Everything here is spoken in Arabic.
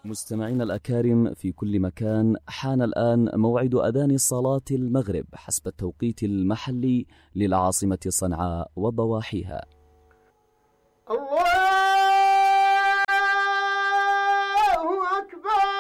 مستمعينا الأكارم في كل مكان، حان الآن موعد أذان صلاة المغرب حسب التوقيت المحلي للعاصمة صنعاء وضواحيها.